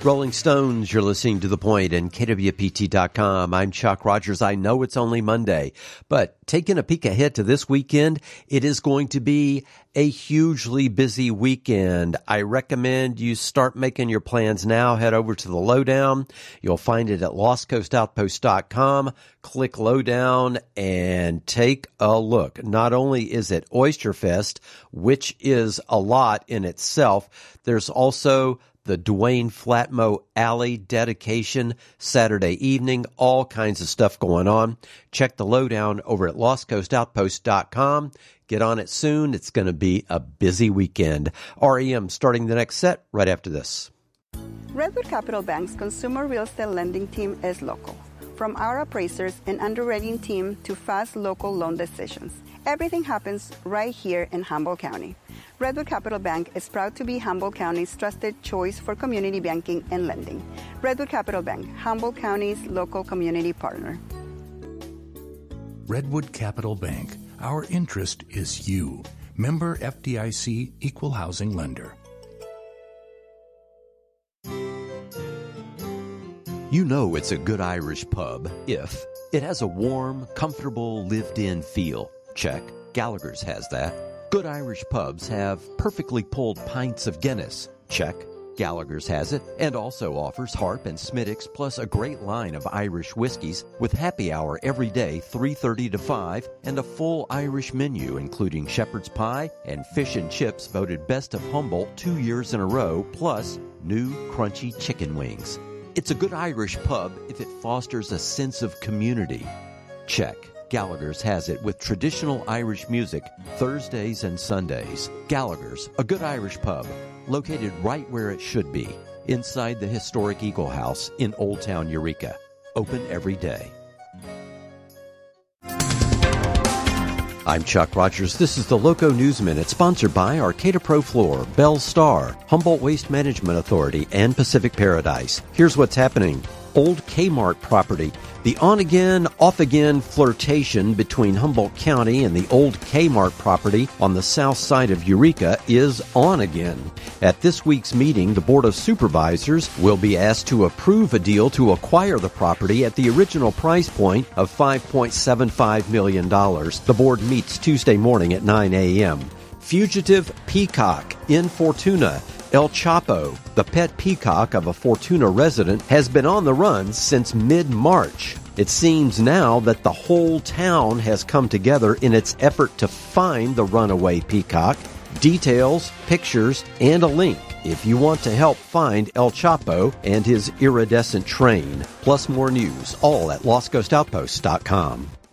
Rolling Stones, you're listening to The Point and KWPT.com. I'm Chuck Rogers. I know it's only Monday, but taking a peek ahead to this weekend, it is going to be a hugely busy weekend. I recommend you start making your plans now. Head over to the Lowdown. You'll find it at LostCoastOutpost.com. Click Lowdown and take a look. Not only is it Oyster Fest, which is a lot in itself, there's also the Dwayne Flatmo Alley dedication Saturday evening, all kinds of stuff going on. Check the Lowdown over at LostCoastOutpost.com. Get on it soon. It's going to be a busy weekend. REM starting the next set right after this. Redwood Capital Bank's consumer real estate lending team is local. From our appraisers and underwriting team to fast local loan decisions, everything happens right here in Humboldt County. Redwood Capital Bank is proud to be Humboldt County's trusted choice for community banking and lending. Redwood Capital Bank, Humboldt County's local community partner. Redwood Capital Bank. Our interest is you. Member FDIC, Equal Housing Lender. You know it's a good Irish pub if it has a warm, comfortable, lived-in feel. Check. Gallagher's has that. Good Irish pubs have perfectly pulled pints of Guinness. Check. Gallagher's has it, and also offers Harp and Smittix, plus a great line of Irish whiskeys with happy hour every day, 3:30 to 5, and a full Irish menu, including shepherd's pie and fish and chips voted best of Humboldt 2 years in a row, plus new crunchy chicken wings. It's a good Irish pub if it fosters a sense of community. Check. Gallagher's has it with traditional Irish music Thursdays and Sundays. Gallagher's, a good Irish pub, located right where it should be, inside the historic Eagle House in Old Town Eureka. Open every day. I'm Chuck Rogers. This is the Loco News Minute, sponsored by Arcata Pro Floor, Bell Star, Humboldt Waste Management Authority, and Pacific Paradise. Here's what's happening. Old Kmart property. The on-again, off-again flirtation between Humboldt County and the old Kmart property on the south side of Eureka is on again. At this week's meeting, the Board of Supervisors will be asked to approve a deal to acquire the property at the original price point of $5.75 million. The board meets Tuesday morning at 9 a.m. Fugitive peacock in Fortuna. El Chapo, the pet peacock of a Fortuna resident, has been on the run since mid-March. It seems now that the whole town has come together in its effort to find the runaway peacock. Details, pictures, and a link if you want to help find El Chapo and his iridescent train. Plus more news, all at LostCoastOutpost.com.